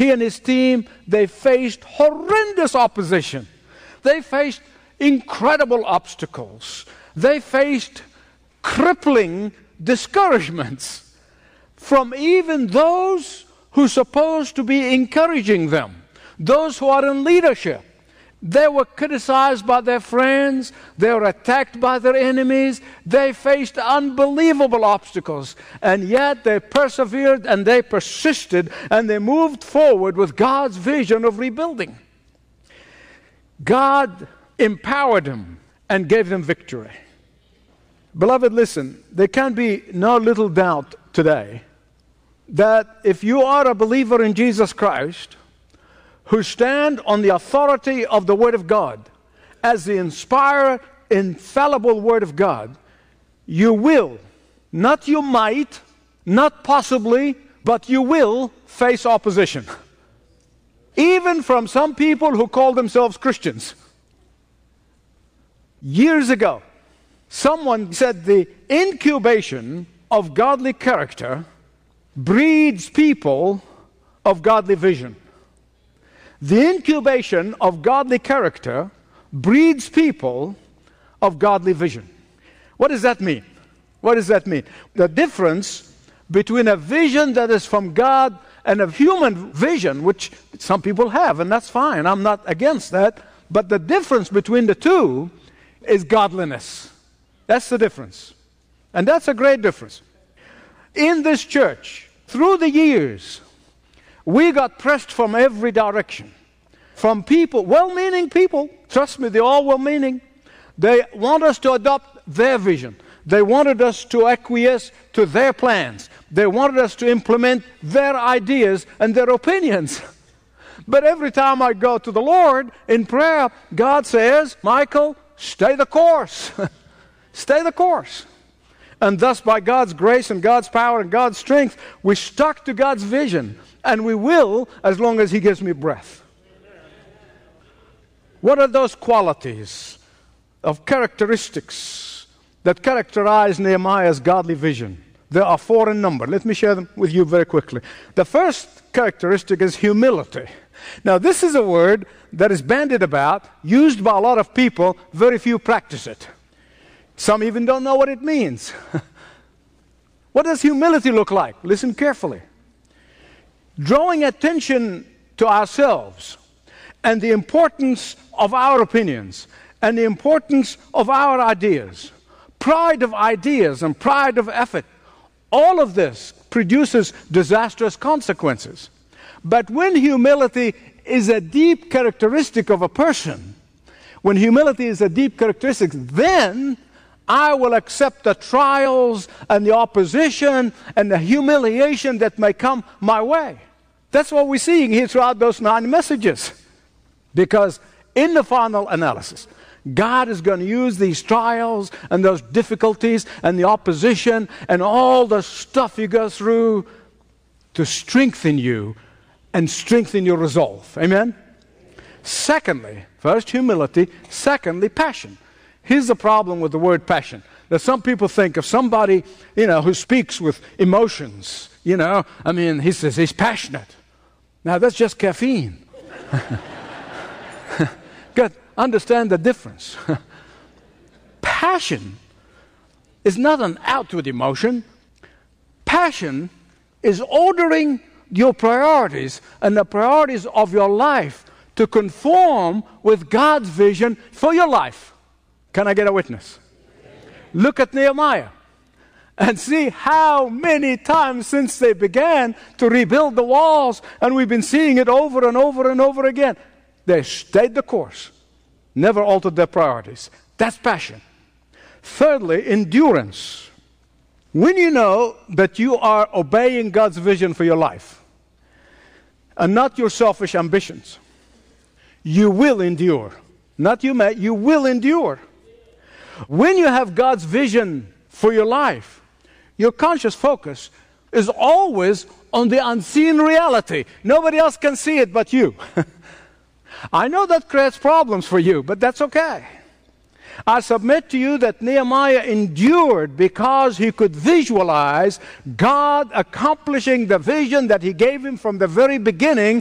he and his team, they faced horrendous opposition. They faced incredible obstacles. They faced crippling discouragements from even those who are supposed to be encouraging them, those who are in leadership. They were criticized by their friends. They were attacked by their enemies. They faced unbelievable obstacles. And yet they persevered and they persisted and they moved forward with God's vision of rebuilding. God empowered them and gave them victory. Beloved, listen, there can be no little doubt today that if you are a believer in Jesus Christ, who stand on the authority of the Word of God as the inspired, infallible Word of God, you will, not you might, not possibly, but you will face opposition. Even from some people who call themselves Christians. Years ago, someone said the incubation of godly character breeds people of godly vision. The incubation of godly character breeds people of godly vision. What does that mean? What does that mean? The difference between a vision that is from God and a human vision, which some people have, and that's fine. I'm not against that. But the difference between the two is godliness. That's the difference. And that's a great difference. In this church, through the years, we got pressed from every direction. From people, well-meaning people, trust me, they're all well-meaning. They want us to adopt their vision. They wanted us to acquiesce to their plans. They wanted us to implement their ideas and their opinions. But every time I go to the Lord in prayer, God says, Michael, stay the course. Stay the course. And thus, by God's grace and God's power and God's strength, we stuck to God's vision. And we will, as long as He gives me breath. What are those qualities of characteristics that characterize Nehemiah's godly vision? There are 4 in number. Let me share them with you very quickly. The first characteristic is humility. Now, this is a word that is bandied about, used by a lot of people. Very few practice it. Some even don't know what it means. What does humility look like? Listen carefully. Drawing attention to ourselves and the importance of our opinions and the importance of our ideas. Pride of ideas and pride of effort. All of this produces disastrous consequences. But when humility is a deep characteristic of a person, when humility is a deep characteristic, then I will accept the trials and the opposition and the humiliation that may come my way. That's what we're seeing here throughout those 9 messages. Because in the final analysis, God is going to use these trials and those difficulties and the opposition and all the stuff you go through to strengthen you and strengthen your resolve. Amen? Secondly, first humility, secondly passion. Here's the problem with the word passion. That some people think of somebody, who speaks with emotions, he says he's passionate. Now that's just caffeine. Good. Understand the difference. Passion is not an outward emotion. Passion is ordering your priorities and the priorities of your life to conform with God's vision for your life. Can I get a witness? Look at Nehemiah and see how many times since they began to rebuild the walls, and we've been seeing it over and over and over again. They stayed the course, never altered their priorities. That's passion. Thirdly, endurance. When you know that you are obeying God's vision for your life and not your selfish ambitions, you will endure. Not you may, you will endure. When you have God's vision for your life, your conscious focus is always on the unseen reality. Nobody else can see it but you. I know that creates problems for you, but that's okay. I submit to you that Nehemiah endured because he could visualize God accomplishing the vision that He gave him from the very beginning